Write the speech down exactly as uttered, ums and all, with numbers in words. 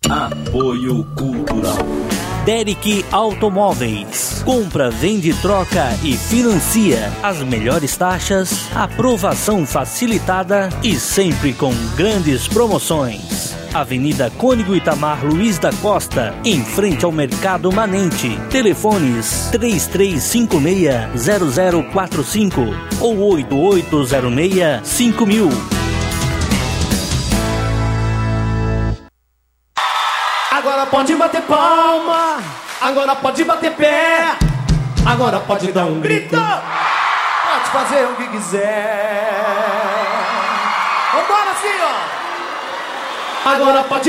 Apoio Cultural. Derek Automóveis. Compra, vende, troca e financia. As melhores taxas, aprovação facilitada e sempre com grandes promoções. Avenida Cônigo Itamar Luiz da Costa, em frente ao Mercado Manente. Telefones três três cinco seis zero zero quatro cinco ou oito oito zero seis cinco mil. Agora pode bater palma, agora pode bater pé, agora pode dar um grito, pode fazer o que quiser. Vambora assim, ó. Agora pode